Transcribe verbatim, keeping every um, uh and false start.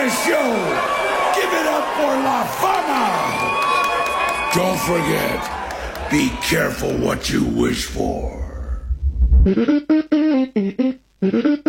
a show! Give it up for La Fama! Don't forget, be careful what you wish for.